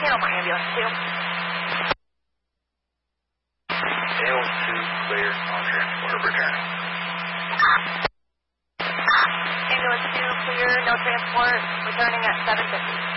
Channel for ambulance 2. Ambulance 2 clear on transport returning. Ambulance 2 clear, no transport, returning at 7:50.